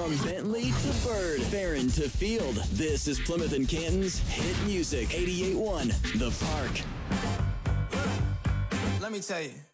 From Bentley to Bird, Farron to Field, this is Plymouth and Canton's hit music. 88.1 The Park. Let me tell you.